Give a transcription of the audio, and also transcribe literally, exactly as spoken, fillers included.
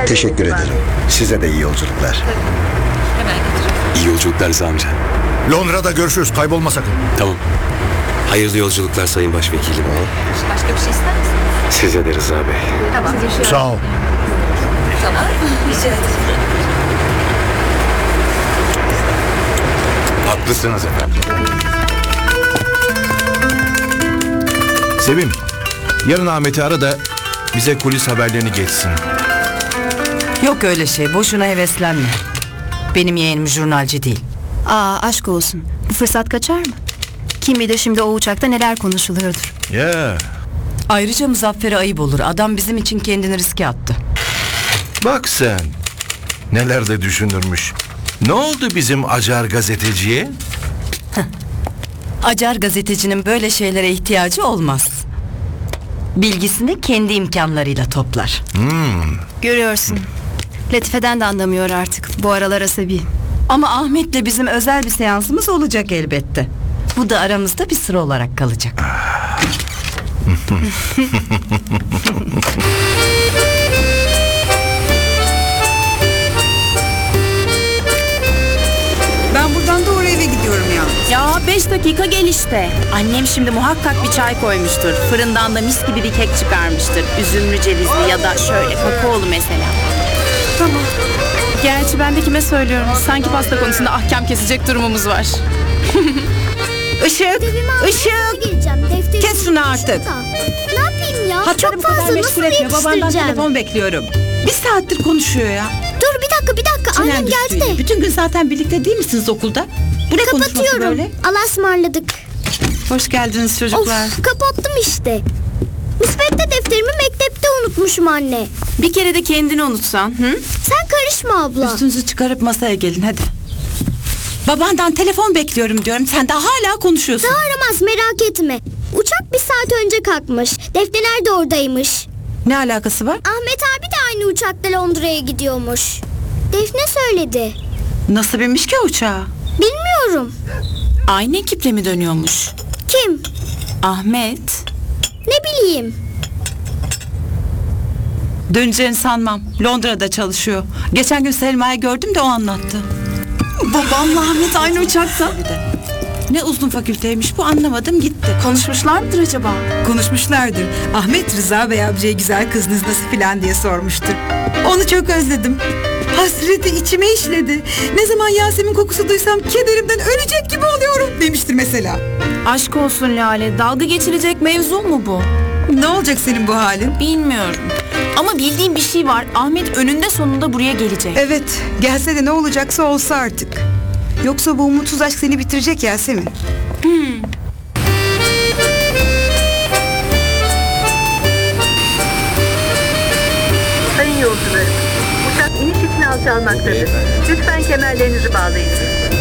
Teşekkür ederim. Size de iyi yolculuklar. Hemen getiriyorum. İyi yolculuklar Rıza amca. Londra'da görüşürüz. Kaybolma sakın. Tamam. Hayırlı yolculuklar sayın başvekilim. Başka bir şey ister misin? Size de Rıza Bey. Tamam. Sağ ol. Tamam. Rica ederim. Haklısınız efendim. Sevim, yarın Ahmet'i ara da bize kulis haberlerini geçsin. Yok öyle şey, boşuna heveslenme. Benim yeğenim jurnalci değil. Aa, aşk olsun. Bu fırsat kaçar mı? Kim bilir şimdi o uçakta neler konuşuluyordur. Ya, Ayrıca Muzaffer'e ayıp olur. Adam bizim için kendini riske attı. bak sen. Neler de düşünürmüş. Ne oldu bizim acar gazeteciye? Acar gazetecinin böyle şeylere ihtiyacı olmaz. Bilgisini kendi imkanlarıyla toplar. Görüyorsun. Latife'den de anlamıyor artık. Bu aralar asabi. Ama Ahmet'le bizim özel bir seansımız olacak elbette. Bu da aramızda bir sır olarak kalacak. Ben buradan doğru eve gidiyorum ya. Ya beş dakika gel işte. Annem şimdi muhakkak bir çay koymuştur. Fırından da mis gibi bir kek çıkarmıştır. Üzümlü cevizli ya da şöyle kakaolu mesela. Tamam. Gerçi ben de kime söylüyorum? Sanki pasta konusunda ahkam kesecek durumumuz var. Işık, ışık. Kes şunu artık. Ne yapayım ya? Hatları Çok bu kadar fazla meşgul nasıl etme. Babandan yetiştireceğim? telefon bekliyorum. Bir saattir konuşuyor ya. Dur bir dakika bir dakika annem geldi de. Bütün gün zaten birlikte değil misiniz okulda? Bu ne konuşması Kapatıyorum. böyle? Allah'a ısmarladık. Hoş geldiniz çocuklar. Of kapattım işte. Müsvedde defterimi mektepte unutmuşum anne. Bir kere de kendini unutsan. Hı? Sen karışma abla. Üstünüzü çıkarıp masaya gelin hadi. Babandan telefon bekliyorum diyorum. Sen daha hala konuşuyorsun. Daha aramaz merak etme. Uçak bir saat önce kalkmış. Defneler de oradaymış. Ne alakası var? Ahmet abi de aynı uçakla Londra'ya gidiyormuş. Defne söyledi. Nasıl binmiş ki uçağa? Bilmiyorum. Aynı ekiple mi dönüyormuş? Kim? Ahmet. Ne bileyim. Döneceğini sanmam. Londra'da çalışıyor. Geçen gün Selma'yı gördüm de o anlattı. Babamla Ahmet aynı uçakta. Ne uzun fakülteymiş bu anlamadım gitti. Konuşmuşlar mıdır acaba? Konuşmuşlardır. Ahmet Rıza Bey amcaya güzel kızınız nasıl filan diye sormuştur. Onu çok özledim. Hasreti içime işledi. Ne zaman Yasemin kokusu duysam kederimden ölecek gibi oluyorum demiştir mesela. Aşk olsun Lale. Dalga geçilecek mevzu mu bu? Ne olacak senin bu halin? Bilmiyorum. Ama bildiğim bir şey var. Ahmet önünde sonunda buraya gelecek. Evet, gelse de ne olacaksa olsa artık. Yoksa bu umutsuz aşk seni bitirecek Yasemin. Hmm. Sayın yolcularım, uçak iniş için alçalmaktadır. Lütfen kemerlerinizi bağlayın.